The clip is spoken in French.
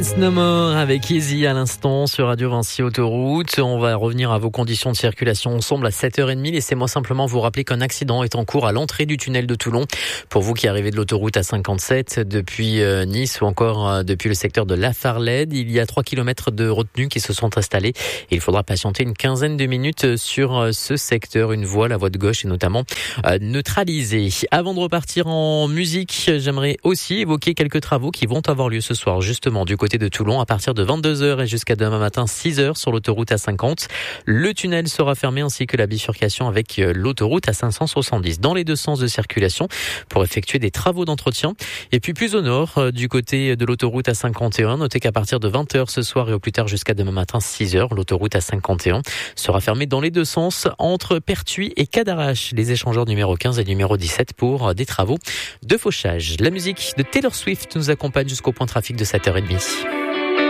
No More avec Easy à l'instant sur Radio Vinci Autoroute. On va revenir à vos conditions de circulation ensemble à 7h30. Laissez-moi simplement vous rappeler qu'un accident est en cours à l'entrée du tunnel de Toulon. Pour vous qui arrivez de l'autoroute A57 depuis Nice ou encore depuis le secteur de La Farlède, il y a 3 km de retenue qui se sont installés. Et il faudra patienter une quinzaine de minutes sur ce secteur. Une voie, la voie de gauche, est notamment neutralisée. Avant de repartir en musique, j'aimerais aussi évoquer quelques travaux qui vont avoir lieu ce soir justement du côté de Toulon à partir de 22h et jusqu'à demain matin 6h sur l'autoroute A50. Le tunnel sera fermé ainsi que la bifurcation avec l'autoroute A570 dans les deux sens de circulation pour effectuer des travaux d'entretien. Et puis plus au nord, du côté de l'autoroute A51, notez qu'à partir de 20h ce soir et au plus tard jusqu'à demain matin 6h, l'autoroute A51 sera fermée dans les deux sens entre Pertuis et Cadarache, les échangeurs numéro 15 et numéro 17 pour des travaux de fauchage. La musique de Taylor Swift nous accompagne jusqu'au point trafic de 7h30.